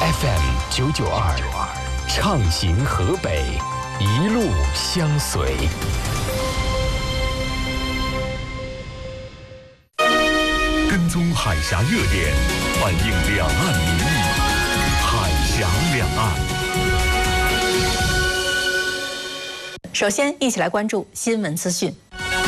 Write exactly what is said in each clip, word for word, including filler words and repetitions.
F M 九九二，畅行河北，一路相随。跟踪海峡热点，反映两岸民意，海峡两岸。 首先，一起来关注新闻资讯。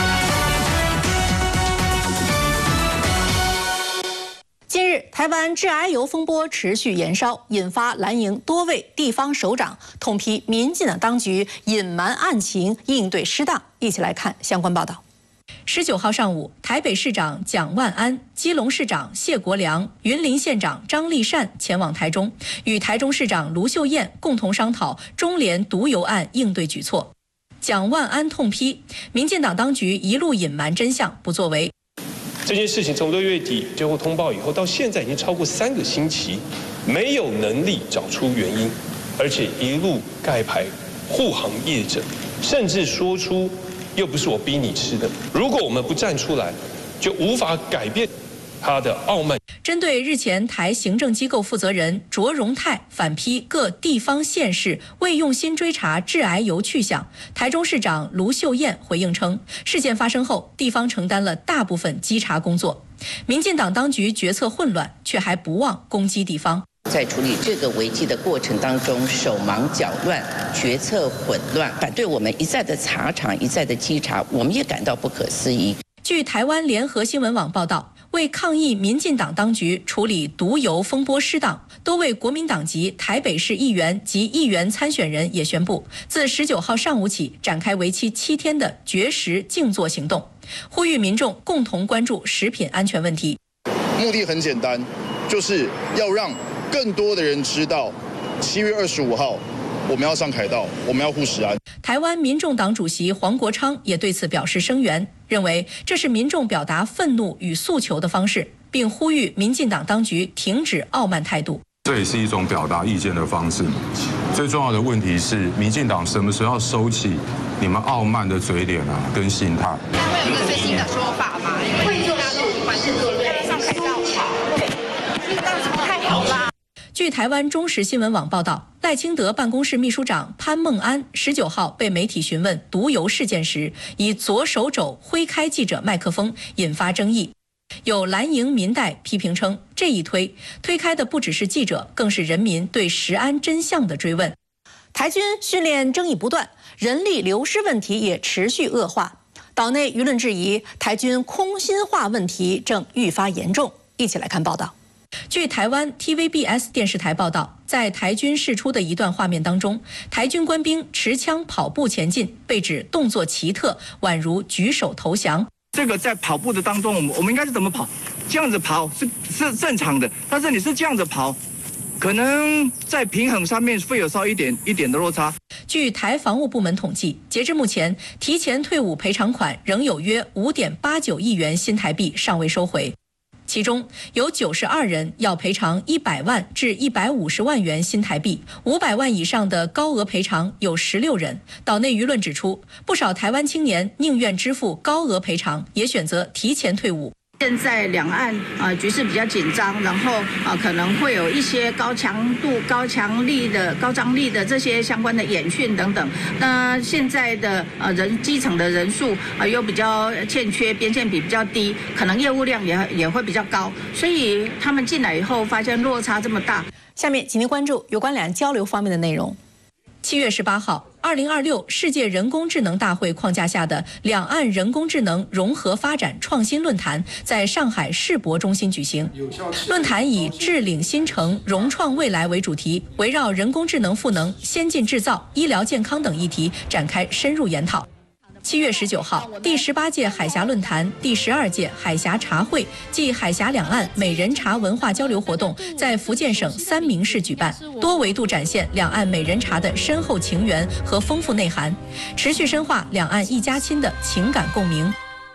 近日，台湾致癌油风波持续延烧，引发蓝营多位地方首长痛批民进党当局隐瞒案情、应对失当。一起来看相关报道。十九号上午，台北市长蒋万安、基隆市长谢国良、云林县长张丽善前往台中，与台中市长卢秀燕共同商讨中联毒油案应对举措。蒋万安痛批民进党当局一路隐瞒真相，不作为。 这件事情从六月底接获通报以后，到现在已经超过三个星期，没有能力找出原因，而且一路盖牌护航业者，甚至说出又不是我逼你吃的。如果我们不站出来，就无法改变他的傲慢。 针对日前台行政机构负责人卓荣泰反批各地方县市未用心追查致癌油去向，台中市长卢秀燕回应称，事件发生后，地方承担了大部分稽查工作，民进党当局决策混乱，却还不忘攻击地方。 在处理这个危机的过程当中，手忙脚乱，决策混乱，反对我们一再的查厂，一再的稽查，我们也感到不可思议。 据台湾联合新闻网报道，为抗议民进党当局处理毒油风波失当，多位国民党籍台北市议员及议员参选人也宣布，自十九号上午起展开为期七天的绝食静坐行动，呼吁民众共同关注食品安全问题。 目的很简单，就是要让更多的人知道，七月二十五号我们要上凯道，我们要护食安。 台湾民众党主席黄国昌也对此表示声援，认为这是民众表达愤怒与诉求的方式，并呼吁民进党当局停止傲慢态度。 这也是一种表达意见的方式。最重要的问题是，民进党什么时候要收起你们傲慢的嘴脸啊，跟心态？ 会有一个最新的说法吗？因为大家都关注上凯道，对，太好啦。 据台湾中时新闻网报道，赖清德办公室秘书长潘孟安十九号被媒体询问毒油事件时，以左手肘挥开记者麦克风，引发争议。有蓝营民代批评称，这一推推开的不只是记者，更是人民对食安真相的追问。台军训练争议不断，人力流失问题也持续恶化。岛内舆论质疑台军空心化问题正愈发严重。一起来看报道。据台湾 T V B S 电视台报道，在台军释出的一段画面当中，台军官兵持枪跑步前进，被指动作奇特，宛如举手投降。 这个在跑步的当中，我们我们应该是怎么跑？这样子跑是是正常的，但是你是这样子跑，可能在平衡上面会有稍一点一点的落差。 据台防务部门统计，截至目前，提前退伍赔偿款仍有约 五点八九亿元新台币尚未收回。其中有九十二人要赔偿一百万至一百五十万元新台币，五百万以上的高额赔偿有十六人。岛内舆论指出，不少台湾青年宁愿支付高额赔偿，也选择提前退伍。 现在两岸啊、呃、局势比较紧张，然后啊、呃、可能会有一些高强度、高强力的、高张力的这些相关的演训等等。那现在的呃人基层的人数啊、呃、又比较欠缺，边线比比较低，可能业务量也也会比较高，所以他们进来以后发现落差这么大。 下面请您关注有关两岸交流方面的内容。七月十八号，二零二六世界人工智能大会框架下的两岸人工智能融合发展创新论坛在上海世博中心举行。论坛以智领新城、融创未来为主题，围绕人工智能赋能、先进制造、医疗健康等议题展开深入研讨。七月十九号，第十八届海峡论坛、第十二届海峡茶会暨海峡两岸美人茶文化交流活动在福建省三明市举办，多维度展现两岸美人茶的深厚情缘和丰富内涵，持续深化两岸一家亲的情感共鸣。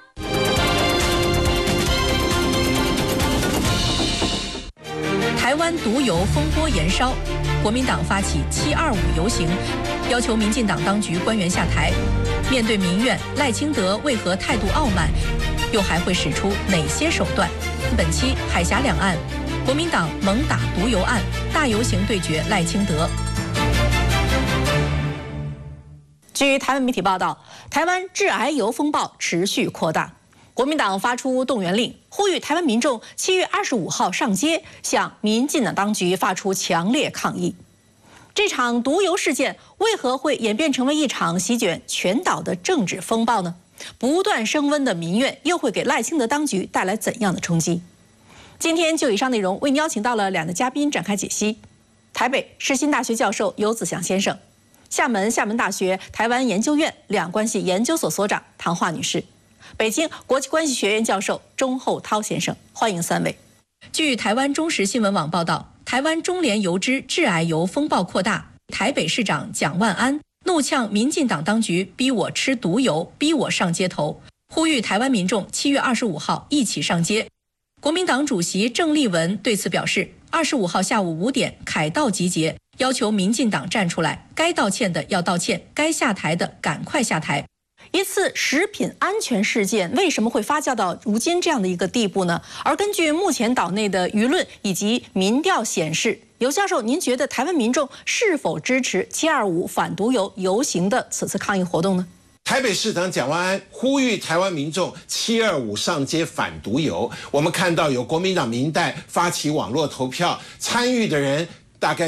台湾毒油风波延烧，国民党发起七二五游行，要求民进党当局官员下台。面对民怨，赖清德为何态度傲慢，又还会使出哪些手段？本期海峡两岸， 国民党猛打毒油案，大游行对决赖清德。据台湾媒体报道，台湾致癌油风暴持续扩大，国民党发出动员令，呼吁台湾民众七月二十五号上街，向民进党当局发出强烈抗议。这场毒油事件为何会演变成为一场席卷全岛的政治风暴呢？不断升温的民怨又会给赖清德当局带来怎样的冲击？今天就以上内容为您邀请到了两个嘉宾展开解析：台北世新大学教授游子祥先生，厦门厦门大学台湾研究院两岸关系研究所所长唐华女士，北京国际关系学院教授钟厚涛先生，欢迎三位。据台湾中时新闻网报道，台湾中联油脂致癌油风暴扩大，台北市长蒋万安怒呛民进党当局逼我吃毒油，逼我上街头，呼吁台湾民众七月二十五号一起上街。国民党主席郑丽文对此表示，二十五号下午五点凯道集结，要求民进党站出来，该道歉的要道歉，该下台的赶快下台。一次食品安全事件为什么会发酵到如今这样的一个地步呢？而根据目前岛内的舆论以及民调显示，游教授，您觉得台湾民众是否支持七二五反毒油游行的此次抗议活动呢？ 台北市长蒋万安呼吁台湾民众七二五上街反毒油。我们看到有国民党民代发起网络投票，参与的人大概